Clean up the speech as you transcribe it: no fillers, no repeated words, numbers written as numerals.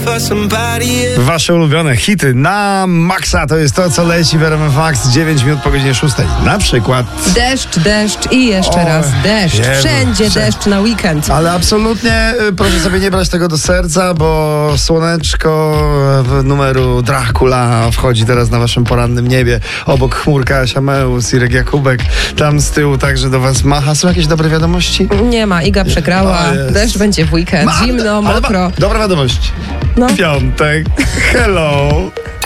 Wasze ulubione hity na maksa to jest to, co leci w RMF Max 9 minut po godzinie 6. Na przykład Deszcz i jeszcze raz deszcz. Jezu, Wszędzie deszcz na weekend. ale absolutnie proszę sobie nie brać tego do serca, bo słoneczko numeru Dracula wchodzi teraz na waszym porannym niebie. Obok chmurka Asia Meus, Irek Jakubek. Tam z tyłu także do was macha. Są jakieś dobre wiadomości? Nie ma, Iga przegrała. Deszcz będzie w weekend. Zimno, mokro. Dobra wiadomość. No. Piątek. Hello.